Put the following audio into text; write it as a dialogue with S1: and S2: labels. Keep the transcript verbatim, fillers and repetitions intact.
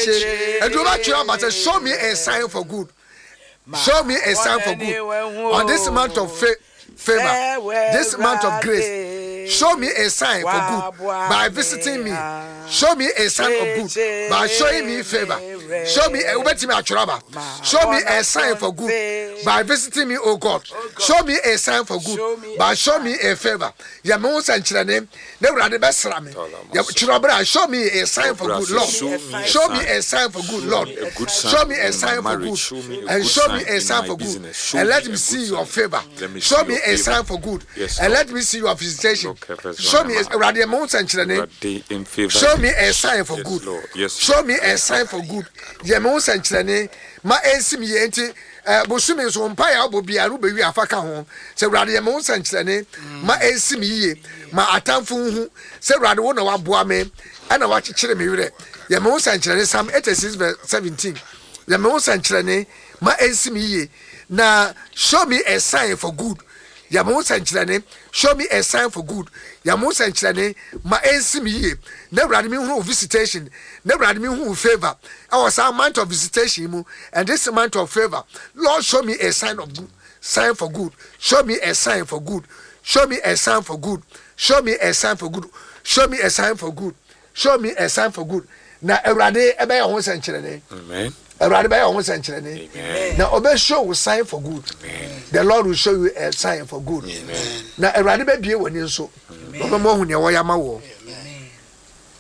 S1: cheche. And do not try, but show me a sign for good. Show me a sign for good. On this month of fa- favor, this month of grace, show me a sign for good by visiting me. Show me a sign of good by showing me favor. Show me a Show me a sign for good by visiting me, oh God. Show me a sign for good by showing me a favor. Yamon Sanchane, never the best rami. Show me a sign for good, Lord. Show me a sign for good, Lord. Show me a sign for good and show me a sign for good and let me see your favor. Show me a sign for good and let me see your visitation. Show me a Radiamon Sanchane. Show me a sign for good. Show me a sign for good. Yamon Sanchane, my ensim yenti. Bosumi so mpaya obobia no bewi afaka ho se wrade ye mo sanchene ma ensimi ye ma atamfu hu se wrade wo na waboa me ana wakekere me were ye mo sanchene Psalm eighty-six verse seventeen ye mo sanchene ma ensimi ye na show me a sign for good ye mo sanchene show me a sign for good ye mo sanchene ma ensimi ye na wrade me hu visitation na wrade me hu favor our some month of visitation and this month of favor. Lord, show me a sign of good, sign for good. Show me a sign for good. Show me a sign for good. Show me a sign for good. Show me a sign for good. Show me a sign for good. Now, everybody, everybody wants to Amen. Everybody wants to Amen. Now, obey show will sign for good. Amen. The Lord will show you a sign for good. Amen. Now, everybody be when you so. Amen.